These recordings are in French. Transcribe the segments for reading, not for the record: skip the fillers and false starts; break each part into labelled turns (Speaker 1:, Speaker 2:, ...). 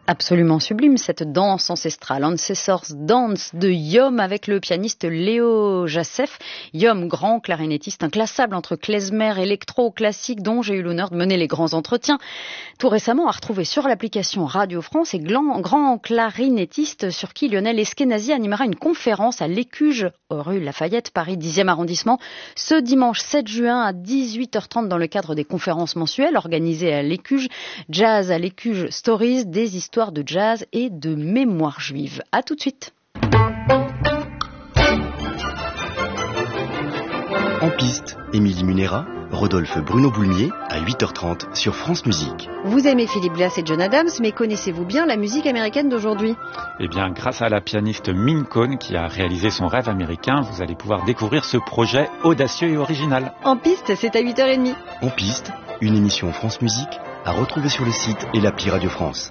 Speaker 1: Absolument sublime, cette danse ancestrale, Ancestors Dance de Yom avec le pianiste Léo Jacef. Yom, grand clarinettiste inclassable entre klezmer, électro, classique, dont j'ai eu l'honneur de mener les grands entretiens. Tout récemment, à retrouver sur l'application Radio France et grand clarinettiste sur qui Lionel Eskenazi animera une conférence à l'Écuge, rue Lafayette, Paris 10e arrondissement, ce dimanche 7 juin à 18h30 dans le cadre des conférences mensuelles organisées à l'Écuge. Jazz à l'Écuge Stories, des histoires de jazz et de mémoire juive. À tout de suite.
Speaker 2: En piste, Émilie Munera, Rodolphe Bruno Boulmier à 8h30 sur France Musique.
Speaker 1: Vous aimez Philip Glass et John Adams, mais connaissez-vous bien la musique américaine d'aujourd'hui ?
Speaker 3: Eh bien, grâce à la pianiste Min Cohn qui a réalisé son rêve américain, vous allez pouvoir découvrir ce projet audacieux et original.
Speaker 1: En piste, c'est à 8h30.
Speaker 2: En piste, une émission France Musique à retrouver sur le site et l'appli Radio France.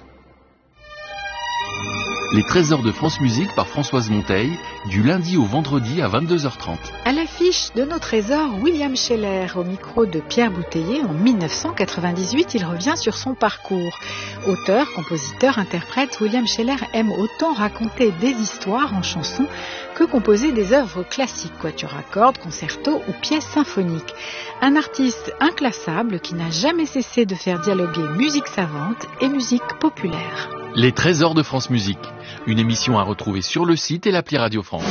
Speaker 4: Les trésors de France Musique par Françoise Monteil, du lundi au vendredi à 22h30.
Speaker 5: À l'affiche de nos trésors, William Scheller, au micro de Pierre Bouteiller. En 1998, il revient sur son parcours. Auteur, compositeur, interprète, William Scheller aime autant raconter des histoires en chansons que composer des œuvres classiques, quatuors à cordes, concertos ou pièces symphoniques. Un artiste inclassable qui n'a jamais cessé de faire dialoguer musique savante et musique populaire.
Speaker 4: Les trésors de France Musique, une émission à retrouver sur le site et l'appli Radio France.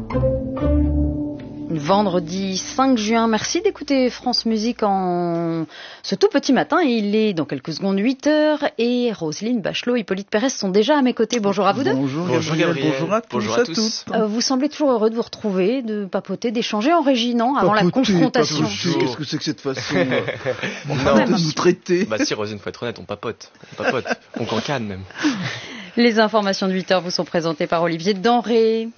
Speaker 1: Vendredi 5 juin, merci d'écouter France Musique en ce tout petit matin. Il est dans quelques secondes 8h et Roselyne Bachelot, Hippolyte Pérez sont déjà à mes côtés. Bonjour à vous deux.
Speaker 6: Bonjour Gabriel, bonjour à tous.
Speaker 1: Vous semblez toujours heureux de vous retrouver, de papoter, d'échanger en régie, non ? Avant la confrontation.
Speaker 6: Qu'est-ce que c'est que cette façon de nous traiter ?
Speaker 7: Bah si Roselyne, faut être honnête, on papote, on cancane même.
Speaker 1: Les informations de 8h vous sont présentées par Olivier Denré.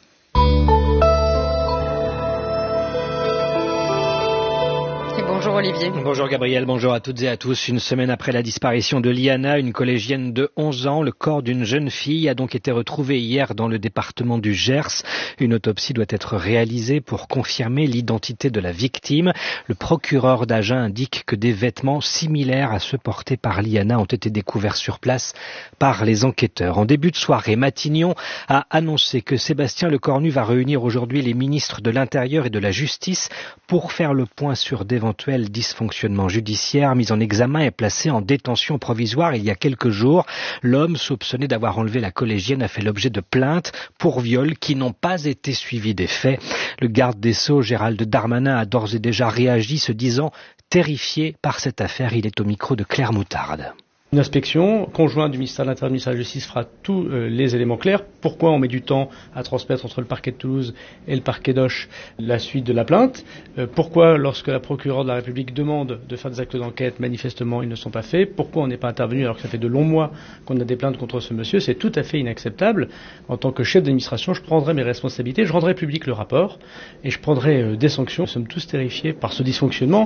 Speaker 1: Bonjour Olivier.
Speaker 8: Bonjour Gabriel, bonjour à toutes et à tous. Une semaine après la disparition de Liana, une collégienne de 11 ans, le corps d'une jeune fille a donc été retrouvé hier dans le département du Gers. Une autopsie doit être réalisée pour confirmer l'identité de la victime. Le procureur d'Agen indique que des vêtements similaires à ceux portés par Liana ont été découverts sur place par les enquêteurs. En début de soirée, Matignon a annoncé que Sébastien Lecornu va réunir aujourd'hui les ministres de l'Intérieur et de la Justice pour faire le point sur d'éventuels dysfonctionnement judiciaire. Mis en examen et placé en détention provisoire il y a quelques jours. L'homme soupçonné d'avoir enlevé la collégienne a fait l'objet de plaintes pour viol qui n'ont pas été suivies des faits. Le garde des Sceaux, Gérald Darmanin, a d'ores et déjà réagi, se disant terrifié par cette affaire. Il est au micro de Claire Moutarde.
Speaker 9: Une inspection conjointe du ministère de l'Intérieur et du ministère de la Justice fera tous les éléments clairs. Pourquoi on met du temps à transmettre entre le parquet de Toulouse et le parquet d'Auch la suite de la plainte ? Pourquoi, lorsque la procureure de la République demande de faire des actes d'enquête, manifestement ils ne sont pas faits ? Pourquoi on n'est pas intervenu alors que ça fait de longs mois qu'on a des plaintes contre ce monsieur ? C'est tout à fait inacceptable. En tant que chef d'administration, je prendrai mes responsabilités, je rendrai public le rapport et je prendrai des sanctions. Nous sommes tous terrifiés par ce dysfonctionnement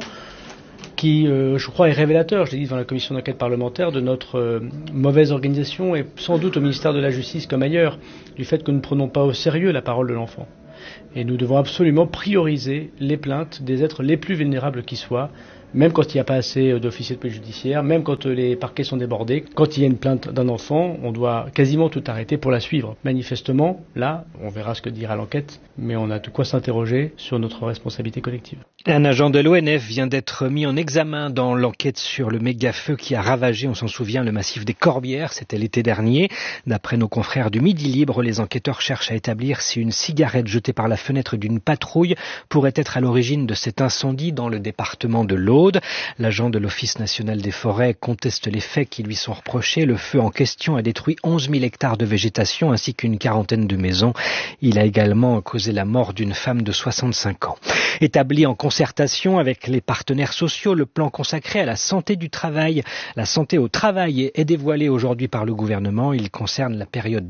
Speaker 9: qui, je crois, est révélateur, je l'ai dit devant la commission d'enquête parlementaire, de notre mauvaise organisation et sans doute au ministère de la Justice comme ailleurs, du fait que nous ne prenons pas au sérieux la parole de l'enfant. Et nous devons absolument prioriser les plaintes des êtres les plus vulnérables qui soient, même quand il n'y a pas assez d'officiers de police judiciaire, même quand les parquets sont débordés. Quand il y a une plainte d'un enfant, on doit quasiment tout arrêter pour la suivre. Manifestement, là, on verra ce que dira l'enquête, mais on a de quoi s'interroger sur notre responsabilité collective.
Speaker 8: Un agent de l'ONF vient d'être mis en examen dans l'enquête sur le méga-feu qui a ravagé, on s'en souvient, le massif des Corbières, c'était l'été dernier. D'après nos confrères du Midi Libre, les enquêteurs cherchent à établir si une cigarette jetée par la fenêtre d'une patrouille pourrait être à l'origine de cet incendie dans le département de l'Aude. L'agent de l'Office national des forêts conteste les faits qui lui sont reprochés. Le feu en question a détruit 11 000 hectares de végétation ainsi qu'une quarantaine de maisons. Il a également causé la mort d'une femme de 65 ans. Établi en concertation avec les partenaires sociaux, le plan consacré à la santé du travail, la santé au travail est dévoilé aujourd'hui par le gouvernement. Il concerne la période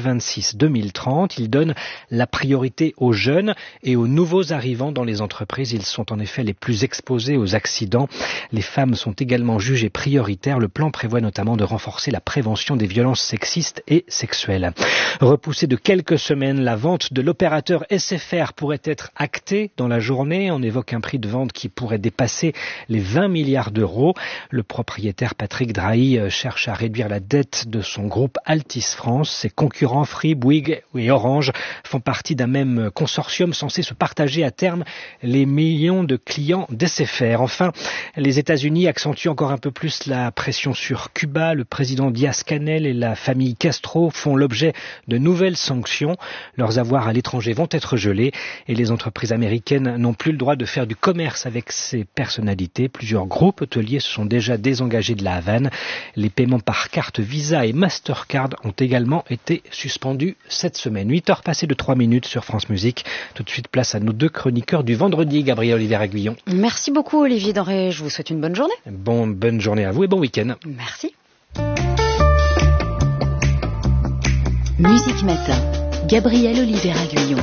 Speaker 8: 2026-2030. Il donne la priorité aux jeunes et aux nouveaux arrivants dans les entreprises. Ils sont en effet les plus exposés aux accidents Occident. Les femmes sont également jugées prioritaires. Le plan prévoit notamment de renforcer la prévention des violences sexistes et sexuelles. Repoussée de quelques semaines, la vente de l'opérateur SFR pourrait être actée dans la journée. On évoque un prix de vente qui pourrait dépasser les 20 milliards d'euros. Le propriétaire Patrick Drahi cherche à réduire la dette de son groupe Altice France. Ses concurrents Free, Bouygues et Orange font partie d'un même consortium censé se partager à terme les millions de clients d'SFR. Enfin, les États-Unis accentuent encore un peu plus la pression sur Cuba. Le président Diaz-Canel et la famille Castro font l'objet de nouvelles sanctions. Leurs avoirs à l'étranger vont être gelés et les entreprises américaines n'ont plus le droit de faire du commerce avec ces personnalités. Plusieurs groupes hôteliers se sont déjà désengagés de la Havane. Les paiements par carte Visa et Mastercard ont également été suspendus cette semaine. 8h passées de 3 minutes sur France Musique. Tout de suite, place à nos deux chroniqueurs du vendredi, Gabriel Olivier-Aguillon.
Speaker 1: Merci beaucoup Olivier Denré, je vous souhaite une bonne journée.
Speaker 8: Bonne journée à vous et bon week-end.
Speaker 1: Merci.
Speaker 10: Musique Matin, Gabriel Olivier-Aguillon.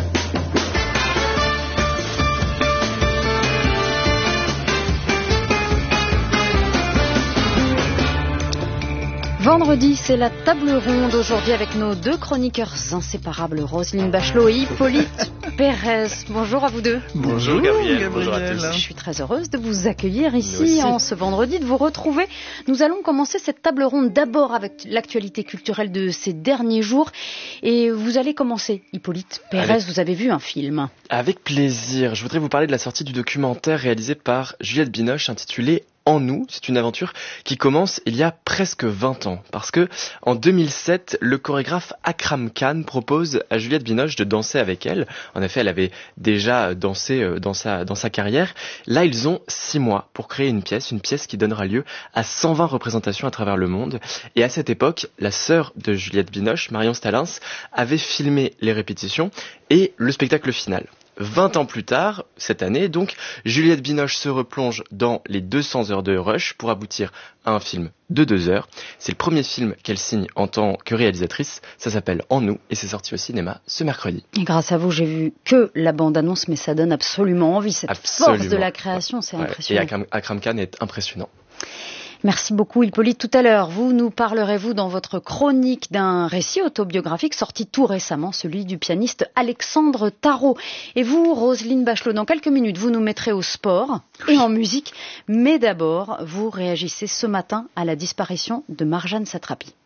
Speaker 1: Vendredi, c'est la table ronde aujourd'hui avec nos deux chroniqueurs inséparables, Roselyne Bachelot et Hippolyte Pérez. Bonjour à vous deux.
Speaker 7: Bonjour Gabriel, bonjour à tous.
Speaker 1: Je suis très heureuse de vous accueillir ici en ce vendredi, de vous retrouver. Nous allons commencer cette table ronde d'abord avec l'actualité culturelle de ces derniers jours. Et vous allez commencer, Hippolyte Pérez, vous avez vu un film.
Speaker 7: Avec plaisir, je voudrais vous parler de la sortie du documentaire réalisé par Juliette Binoche intitulé En nous. C'est une aventure qui commence il y a presque 20 ans. Parce que en 2007, le chorégraphe Akram Khan propose à Juliette Binoche de danser avec elle. En effet, elle avait déjà dansé dans sa carrière. Là, ils ont 6 mois pour créer une pièce qui donnera lieu à 120 représentations à travers le monde. Et à cette époque, la sœur de Juliette Binoche, Marion Stalins, avait filmé les répétitions et le spectacle final. 20 ans plus tard, cette année, donc, Juliette Binoche se replonge dans les 200 heures de Rush pour aboutir à un film de 2 heures. C'est le premier film qu'elle signe en tant que réalisatrice. Ça s'appelle En nous et c'est sorti au cinéma ce mercredi.
Speaker 1: Et grâce à vous, j'ai vu que la bande-annonce, mais ça donne absolument envie. Cette force de la création, c'est impressionnant.
Speaker 7: Et Akram Khan est impressionnant.
Speaker 1: Merci beaucoup Hippolyte. Tout à l'heure, vous nous parlerez-vous dans votre chronique d'un récit autobiographique sorti tout récemment, celui du pianiste Alexandre Tarot. Et vous, Roselyne Bachelot, dans quelques minutes, vous nous mettrez au sport et en musique. Mais d'abord, vous réagissez ce matin à la disparition de Marjane Satrapi.